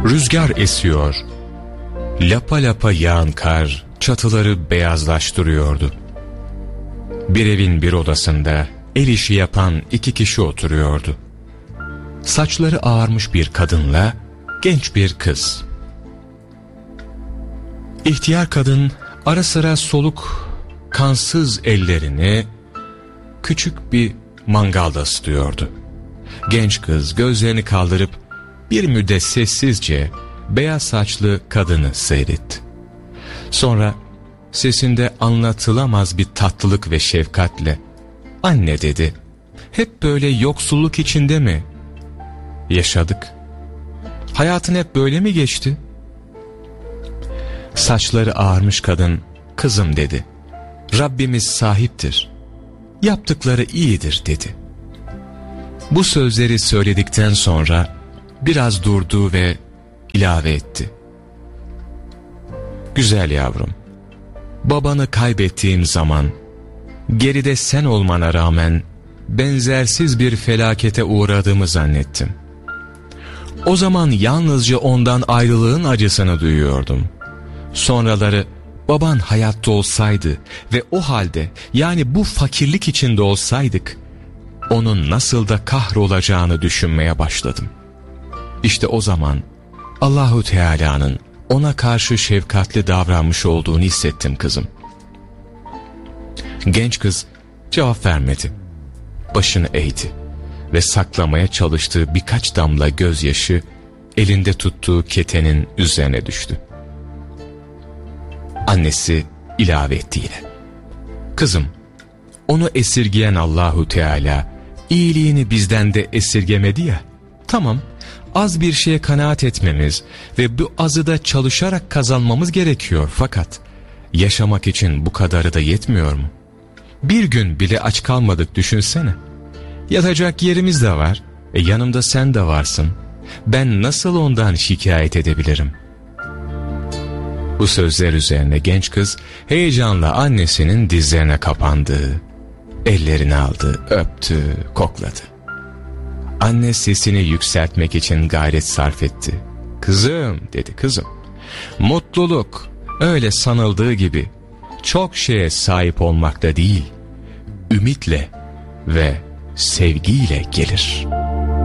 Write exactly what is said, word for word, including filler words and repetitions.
Rüzgar esiyor. Lapa lapa yağan kar çatıları beyazlaştırıyordu. Bir evin bir odasında el işi yapan iki kişi oturuyordu. Saçları ağarmış bir kadınla genç bir kız. İhtiyar kadın ara sıra soluk, kansız ellerini küçük bir mangalda ısıtıyordu. Genç kız gözlerini kaldırıp bir müddet sessizce beyaz saçlı kadını seyretti. Sonra sesinde anlatılamaz bir tatlılık ve şefkatle "Anne," dedi, "hep böyle yoksulluk içinde mi yaşadık? Hayatın hep böyle mi geçti?" Saçları ağarmış kadın, "Kızım," dedi, "Rabbimiz sahiptir. Yaptıkları iyidir," dedi. Bu sözleri söyledikten sonra biraz durdu ve ilave etti. "Güzel yavrum, babanı kaybettiğim zaman geride sen olmana rağmen benzersiz bir felakete uğradığımı zannettim. O zaman yalnızca ondan ayrılığın acısını duyuyordum. Sonraları baban hayatta olsaydı ve o halde, yani bu fakirlik içinde olsaydık, onun nasıl da kahrolacağını düşünmeye başladım. İşte o zaman Allahu Teala'nın ona karşı şefkatli davranmış olduğunu hissettim kızım." Genç kız cevap vermedi. Başını eğdi ve saklamaya çalıştığı birkaç damla gözyaşı elinde tuttuğu ketenin üzerine düştü. Annesi ilave etti yine. "Kızım, onu esirgeyen Allahu Teala iyiliğini bizden de esirgemedi ya. Tamam, az bir şeye kanaat etmemiz ve bu azı da çalışarak kazanmamız gerekiyor, fakat yaşamak için bu kadarı da yetmiyor mu? Bir gün bile aç kalmadık, düşünsene. Yatacak yerimiz de var, e yanımda sen de varsın. Ben nasıl ondan şikayet edebilirim?" Bu sözler üzerine genç kız heyecanla annesinin dizlerine kapandı. Ellerini aldı, öptü, kokladı. Anne sesini yükseltmek için gayret sarf etti. "Kızım," dedi, "kızım, mutluluk öyle sanıldığı gibi çok şeye sahip olmakta değil, ümitle ve sevgiyle gelir."